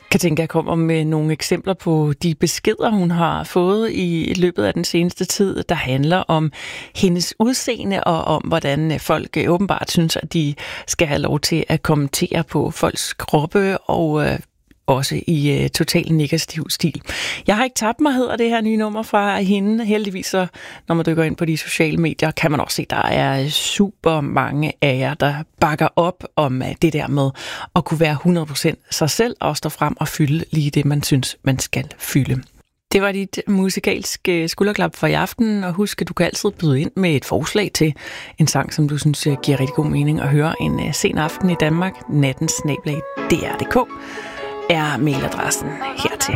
Katinka kommer med nogle eksempler på de beskeder, hun har fået i løbet af den seneste tid, der handler om hendes udseende og om, hvordan folk åbenbart synes, at de skal have lov til at kommentere på folks kroppe og også i total negativ stil. Jeg har ikke tabt mig, hedder det her nye nummer fra hende. Heldigvis, så, når man dykker ind på de sociale medier, kan man også se, at der er super mange af jer, der bakker op om det der med at kunne være 100% sig selv og stå frem og fylde lige det, man synes, man skal fylde. Det var dit musikalske skulderklap for i aften, og husk, at du kan altid byde ind med et forslag til en sang, som du synes giver rigtig god mening at høre en sen aften i Danmark. natten@dr.dk er mailadressen hertil.